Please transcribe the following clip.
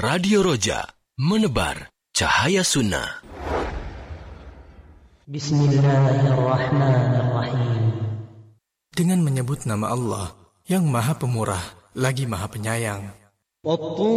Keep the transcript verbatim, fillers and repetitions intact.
Radio Roja, menebar cahaya sunnah. Bismillahirrahmanirrahim. Dengan menyebut nama Allah yang Maha Pemurah lagi Maha Penyayang.